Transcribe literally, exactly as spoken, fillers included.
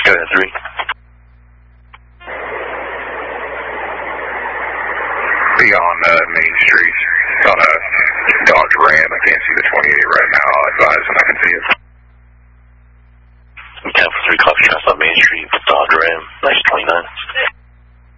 Go ahead, three. Be on uh, Main Street. It's on a Dodge Ram. I can't see the twenty-eight right now. I'll advise when I can see it. We can for three, copy shots on Main Street, Dodge Ram, nice twenty-nine.